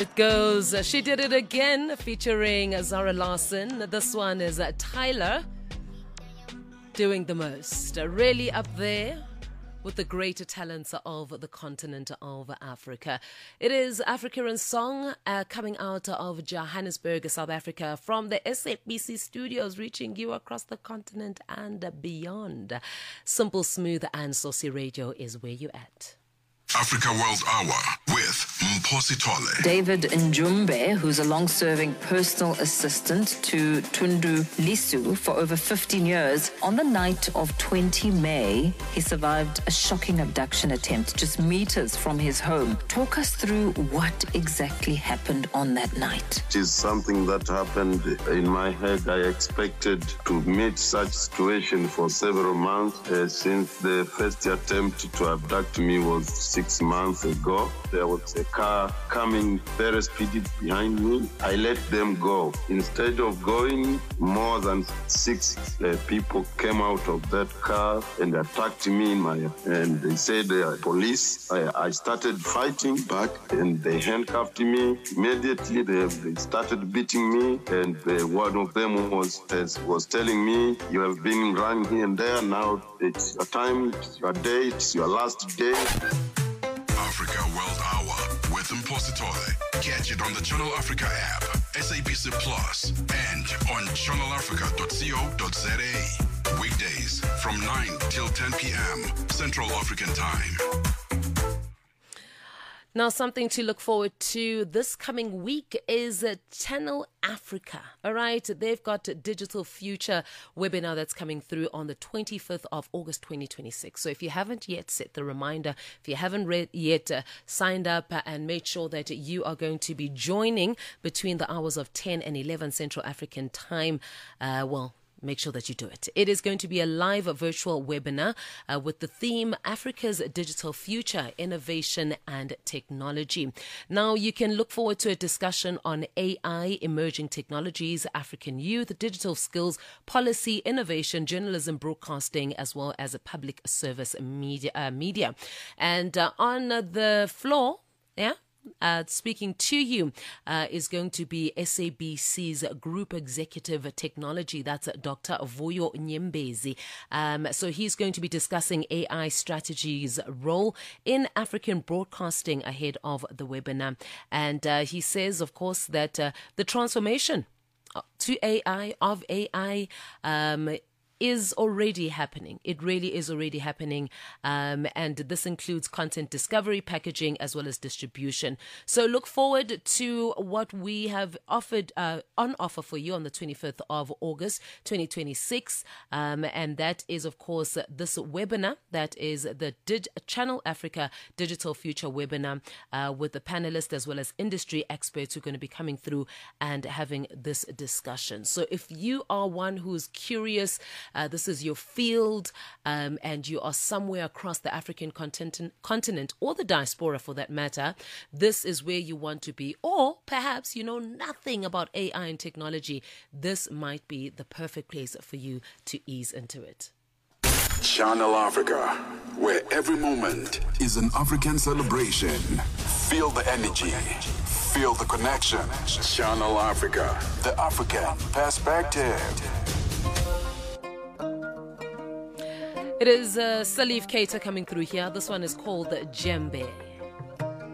It goes, She Did It Again, featuring Zara Larsson. This one is Tyler, Doing the Most. Really up there with the greater talents of the continent of Africa. It is Africa in Song, coming out of Johannesburg, South Africa, from the SABC studios, reaching you across the continent and beyond. Simple, smooth and saucy radio is where you're at. Africa World Hour with Mphosi Tole. David Njumbe, who's a long-serving personal assistant to Tundu Lisu for over 15 years, on the night of 20 May, he survived a shocking abduction attempt just meters from his home. Talk us through what exactly happened on that night. It is something that happened in my head. I expected to meet such situation for several months since the first attempt to abduct me was 6 months ago. There was a car coming very speedy behind me. I let them go. Instead of going, more than 6 people came out of that car and attacked me and they said they are police. I started fighting back and they handcuffed me. Immediately they started beating me, and one of them was telling me, "You have been running here and there. Now it's your time, it's your day, it's your last day." Africa World Hour with Mphosi Tole. Catch it on the Channel Africa app, SABC Plus, and on channelafrica.co.za. Weekdays from 9 till 10 p.m. Central African Time. Now, something to look forward to this coming week is Channel Africa. All right, they've got a Digital Future webinar that's coming through on the 25th of August 2026. So if you haven't yet set the reminder, if you haven't yet signed up and made sure that you are going to be joining between the hours of 10 and 11 Central African Time, make sure that you do it. It is going to be a live virtual webinar with the theme Africa's Digital Future, Innovation and Technology. Now, you can look forward to a discussion on AI, emerging technologies, African youth, digital skills, policy, innovation, journalism, broadcasting, as well as a public service media. And on the floor, speaking to you is going to be SABC's Group Executive Technology. That's Dr. Vuyo Nyembezi. So he's going to be discussing AI strategies role in African broadcasting ahead of the webinar. And he says, of course, that the transformation to AI, is already happening. It really is already happening. And this includes content discovery, packaging, as well as distribution. So look forward to what we have offered on offer for you on the 25th of August, 2026. And that is, of course, this webinar. That is the Channel Africa Digital Future webinar with the panelists as well as industry experts who are going to be coming through and having this discussion. So if you are one who's curious, this is your field, and you are somewhere across the African continent or the diaspora for that matter, this is where you want to be. Or perhaps you know nothing about AI and technology. This might be the perfect place for you to ease into it. Channel Africa, where every moment is an African celebration. Feel the energy. Feel the connection. Channel Africa, the African perspective. It is Salif Keita coming through here. This one is called Djembe.